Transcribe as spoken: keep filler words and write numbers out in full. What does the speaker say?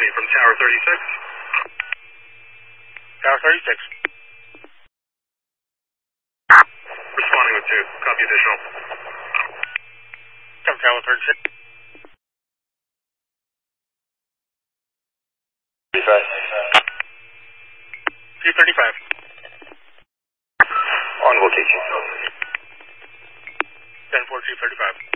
from Tower thirty-six. Tower thirty-six. Responding with two. Copy additional. Come Tower thirty-six. thirty-five. three thirty-five. On location. ten four two thirty-five.